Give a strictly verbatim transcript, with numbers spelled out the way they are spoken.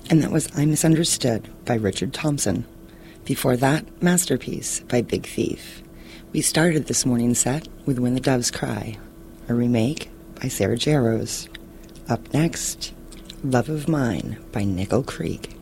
And that was I Misunderstood by Richard Thompson. Before that, Masterpiece by Big Thief. We started this morning's set with When the Doves Cry, a remake by Sarah Jaros. Up next, Love of Mine by Nickel Creek.